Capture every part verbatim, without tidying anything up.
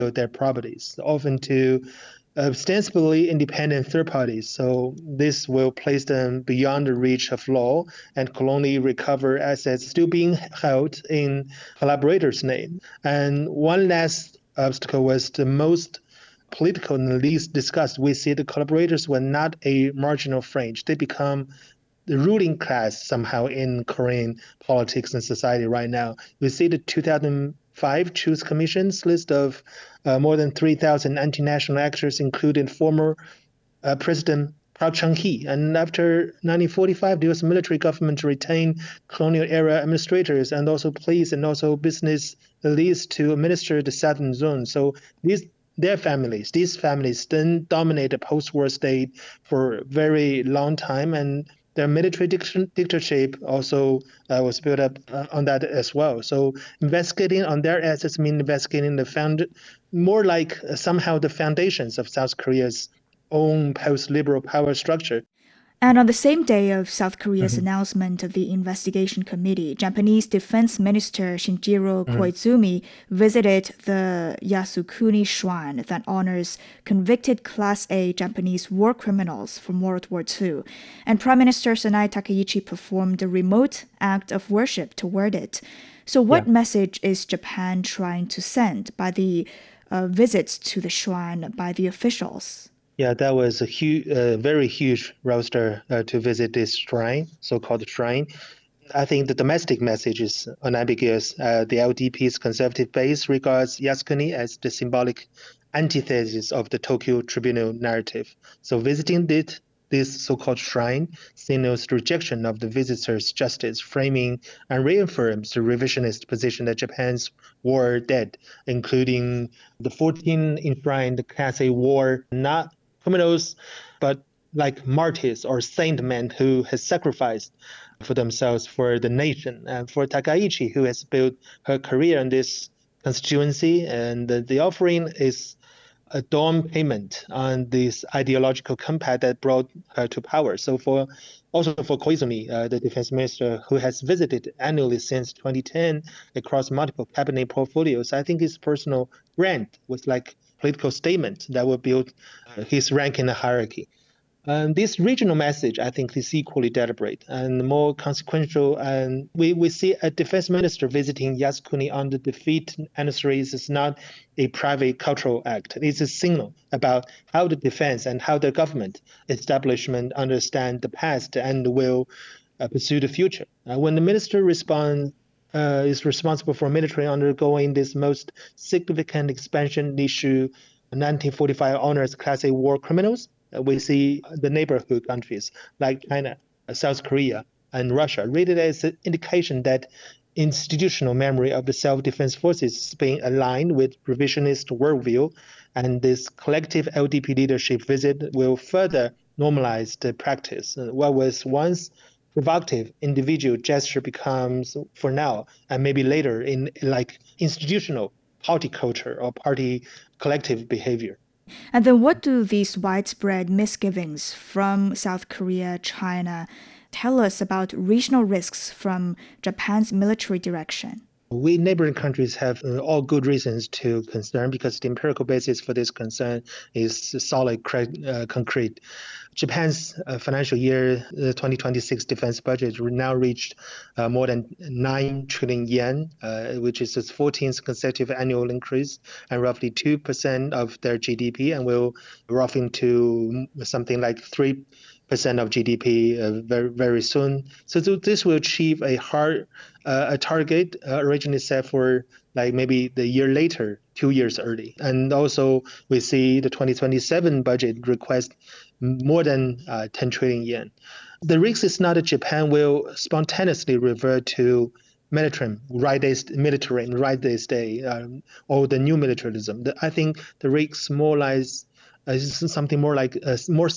their properties, often to ostensibly independent third parties. So this will place them beyond the reach of law and could only recover assets still being held in collaborators' name. And one last obstacle was the most political and least discussed. We see the collaborators were not a marginal fringe. They become the ruling class somehow in Korean politics and society right now. We see the two thousand five Truth Commission's list of uh, more than three thousand anti-national actors, including former uh, President Park Chung-hee. And after nineteen forty-five, the U S military government retained colonial-era administrators and also police and also business elites to administer the southern zone. So these their families, these families then dominate the post-war state for a very long time, and their military dictatorship also uh, was built up uh, on that as well. So investigating on their assets means investigating the found more like uh, somehow the foundations of South Korea's own post-liberal power structure. And on the same day of South Korea's mm-hmm. announcement of the investigation committee, Japanese Defense Minister Shinjiro mm-hmm. Koizumi visited the Yasukuni Shrine that honors convicted Class A Japanese war criminals from World War Two. And Prime Minister Sanai Takaichi performed a remote act of worship toward it. So what yeah. message is Japan trying to send by the uh, visits to the shrine by the officials? Yeah, that was a huge, uh, very huge roster uh, to visit this shrine, so-called shrine. I think the domestic message is unambiguous. Uh, the L D P's conservative base regards Yasukuni as the symbolic antithesis of the Tokyo Tribunal narrative. So visiting it, this so-called shrine signals the rejection of the visitor's justice, framing and reaffirms the revisionist position that Japan's war dead, including the fourteen enshrined Class A war, not criminals, but like martyrs or saint men who has sacrificed for themselves, for the nation. And for Takaichi, who has built her career in this constituency, and the, the offering is a down payment on this ideological compact that brought her to power. So for also for Koizumi, uh, the defense minister, who has visited annually since twenty ten across multiple cabinet portfolios, I think his personal grant was like political statement that will build uh, his rank in the hierarchy. Um, this regional message, I think, is equally deliberate and more consequential. And we, we see a defense minister visiting Yasukuni on the defeat anniversaries is not a private cultural act. It's a signal about how the defense and how the government establishment understand the past and will uh, pursue the future. Uh, when the minister responds, Uh, is responsible for military undergoing this most significant expansion issue, nineteen forty-five honors Class A war criminals. Uh, we see the neighborhood countries like China, uh, South Korea, and Russia read it as an indication that institutional memory of the self-defense forces is being aligned with revisionist worldview, and this collective L D P leadership visit will further normalize the practice. Uh, what was once provocative individual gesture becomes, for now, and maybe later, in like institutional party culture or party collective behavior. And then what do these widespread misgivings from South Korea, China, tell us about regional risks from Japan's military direction? We neighboring countries have uh, all good reasons to concern because the empirical basis for this concern is solid, uh, concrete. Japan's uh, financial year uh, twenty twenty-six defense budget now reached uh, more than nine trillion yen, uh, which is its fourteenth consecutive annual increase and roughly two percent of their G D P, and will rough into something like three percent of G D P uh, very very soon. So th- this will achieve a hard uh, a target uh, originally set for like maybe the year later, two years early. And also we see the twenty twenty-seven budget request more than uh, ten trillion yen. The risk is not that Japan will spontaneously revert to military, right day, military, right day stay, um, or the new militarism. The, I think the risk more lies uh, something more like uh, more subtle.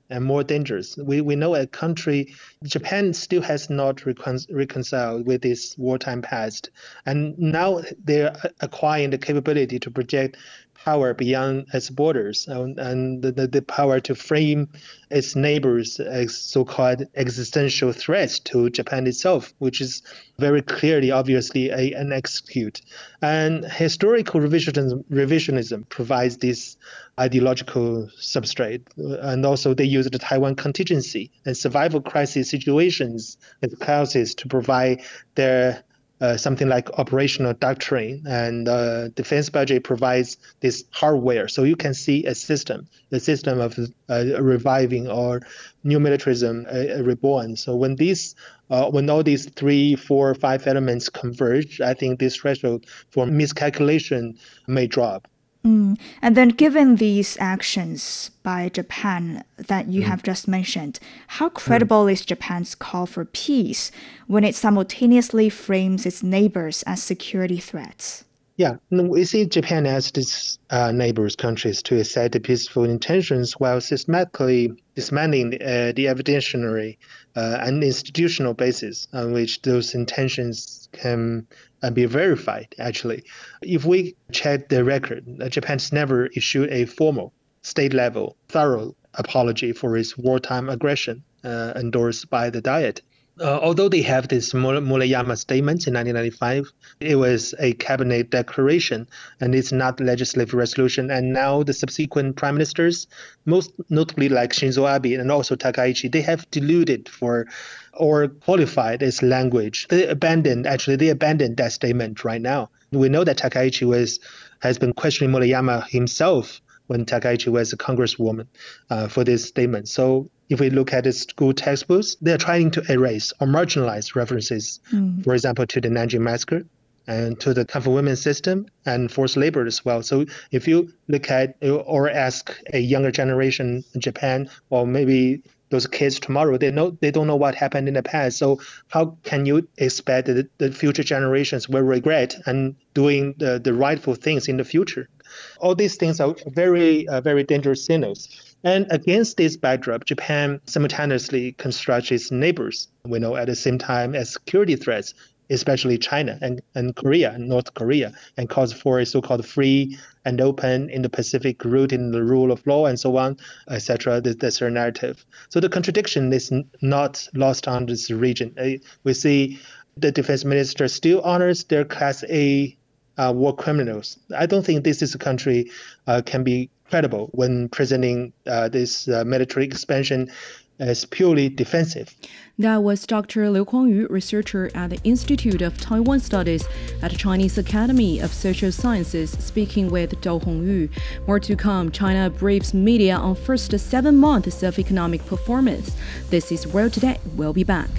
and more dangerous. We we know a country, Japan still has not recon- reconciled with its wartime past, and now they're acquiring the capability to project power beyond its borders, and, and the, the, the power to frame its neighbors as so-called existential threats to Japan itself, which is very clearly, obviously, a, an execute. And historical revisionism, revisionism provides this ideological substrate. And also they use the Taiwan contingency and survival crisis situations and clauses to provide their Uh, something like operational doctrine, and uh, defense budget provides this hardware. So you can see a system, the system of uh, reviving or new militarism uh, reborn. So when these, uh, when all these three, four, five elements converge, I think this threshold for miscalculation may drop. Mm. And then given these actions by Japan that you mm. have just mentioned, how credible mm. is Japan's call for peace when it simultaneously frames its neighbors as security threats? Yeah, we see Japan as its uh, neighbors countries to accept the peaceful intentions while systematically dismantling uh, the evidentiary uh, and institutional basis on which those intentions can uh, be verified, actually. If we check the record, uh, Japan's never issued a formal, state-level, thorough apology for its wartime aggression uh, endorsed by the Diet. Uh, although they have this Murayama statement in nineteen ninety-five, it was a cabinet declaration and it's not legislative resolution. And now the subsequent prime ministers, most notably like Shinzo Abe and also Takaichi, they have diluted for or qualified its language. They abandoned, actually, they abandoned that statement right now. We know that Takaichi was has been questioning Murayama himself when Takaichi was a congresswoman uh, for this statement. So if we look at the school textbooks, they're trying to erase or marginalize references, mm. for example, to the Nanjing Massacre and to the comfort women system and forced labor as well. So if you look at or ask a younger generation in Japan, or maybe those kids tomorrow, they know they don't know what happened in the past. So how can you expect that the future generations will regret and doing the, the rightful things in the future? All these things are very, uh, very dangerous signals. And against this backdrop, Japan simultaneously constructs its neighbors, we know, at the same time as security threats, especially China and, and Korea, and North Korea, and calls for a so-called free and open Indo-Pacific route in the rule of law and so on, et cetera. That's their narrative. So the contradiction is n- not lost on this region. Uh, we see the defense minister still honors their Class A uh, war criminals. I don't think this is a country uh, can be credible when presenting uh, this uh, military expansion as purely defensive. That was Doctor Liu Kuangyu, researcher at the Institute of Taiwan Studies at the Chinese Academy of Social Sciences, speaking with Zhou Hongyu. More to come. China briefs media on first seven months of economic performance. This is World Today. We'll be back.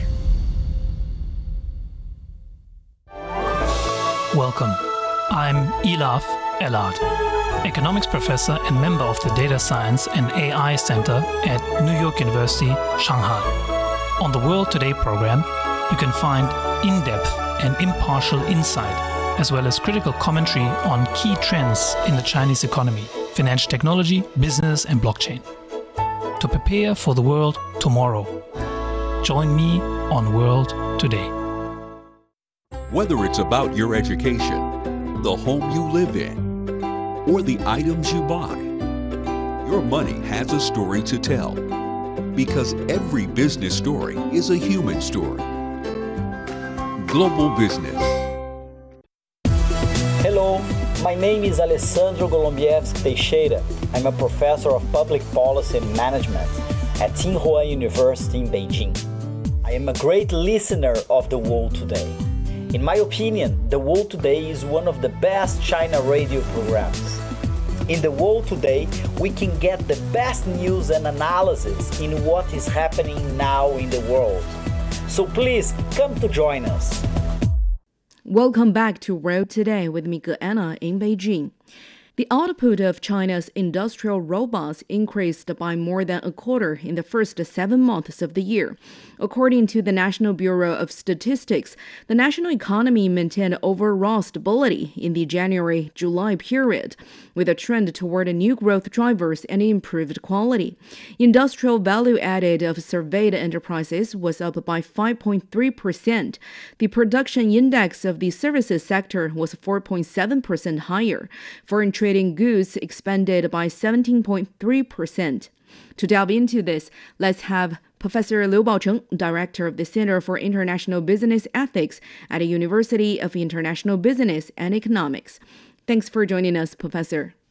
Welcome. I'm Elaf Elad, economics professor and member of the Data Science and A I Center at New York University, Shanghai. On the World Today program, you can find in-depth and impartial insight, as well as critical commentary on key trends in the Chinese economy, financial technology, business, and blockchain. To prepare for the world tomorrow, join me on World Today. Whether it's about your education, the home you live in, or the items you buy, your money has a story to tell. Because every business story is a human story. Global Business. Hello, my name is Alessandro Golombieski Teixeira. I'm a professor of public policy and management at Tsinghua University in Beijing. I am a great listener of The World Today. In my opinion, The World Today is one of the best China radio programs. In The World Today, we can get the best news and analysis in what is happening now in the world. So please come to join us. Welcome back to World Today with me, Anna, in Beijing. The output of China's industrial robots increased by more than a quarter in the first seven months of the year. According to the National Bureau of Statistics, the national economy maintained overall stability in the January-July period, with a trend toward new growth drivers and improved quality. Industrial value added of surveyed enterprises was up by five point three percent. The production index of the services sector was four point seven percent higher. Foreign trading goods expanded by seventeen point three percent. To delve into this, let's have Professor Liu Baocheng, Director of the Center for International Business Ethics at the University of International Business and Economics. Thanks for joining us, Professor.